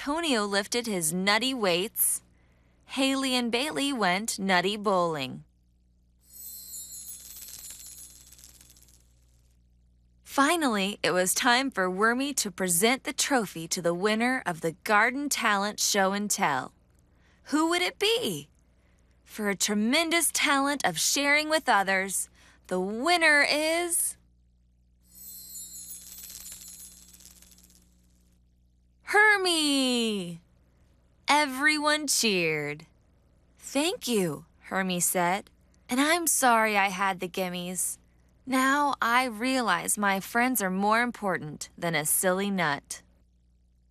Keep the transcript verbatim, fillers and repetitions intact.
Antonio lifted his nutty weights. Haley and Bailey went nutty bowling. Finally, it was time for Wormy to present the trophy to the winner of the Garden Talent Show and Tell. Who would it be? For a tremendous talent of sharing with others, the winner is... Hermie! Everyone cheered. Thank you, Hermie said, and I'm sorry I had the gimmies. Now I realize my friends are more important than a silly nut.